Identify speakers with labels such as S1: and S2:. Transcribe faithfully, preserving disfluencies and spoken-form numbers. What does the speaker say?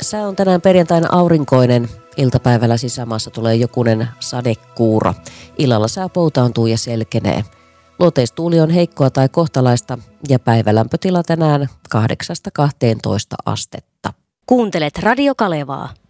S1: Sää on tänään perjantaina aurinkoinen. Iltapäivällä sisämaassa tulee jokunen sadekuuro. Illalla sää poutaantuu ja selkenee. Luoteistuuli on heikkoa tai kohtalaista ja päivälämpötila tänään kahdeksasta kahteentoista astetta.
S2: Kuuntelet Radio Kalevaa.